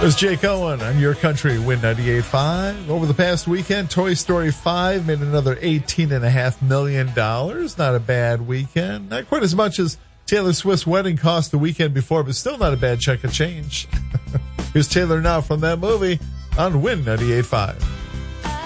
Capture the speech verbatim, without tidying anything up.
There's Jake Owen on Your Country, Win ninety-eight point five. Over the past weekend, Toy Story five made another eighteen point five million dollars. Not a bad weekend. Not quite as much as Taylor Swift's wedding cost the weekend before, but still not a bad chunk of change. Here's Taylor now from that movie on Win ninety-eight point five.